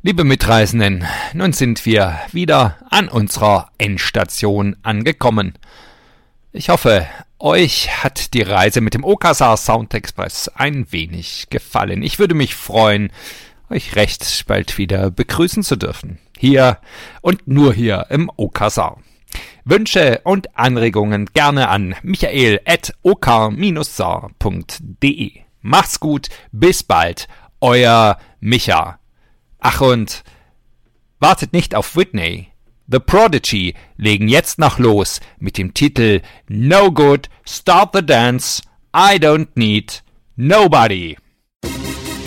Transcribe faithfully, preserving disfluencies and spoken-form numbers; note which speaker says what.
Speaker 1: Liebe Mitreisenden, nun sind wir wieder an unserer Endstation angekommen. Ich hoffe, euch hat die Reise mit dem Okazar Sound Express ein wenig gefallen. Ich würde mich freuen, euch recht bald wieder begrüßen zu dürfen. Hier und nur hier im Okazar. Wünsche und Anregungen gerne an michael at okar Bindestrich sar punkt de. Macht's gut, bis bald, euer Micha. Ach und wartet nicht auf Whitney. The Prodigy legen jetzt noch los mit dem Titel No Good, Start the Dance, I Don't Need Nobody.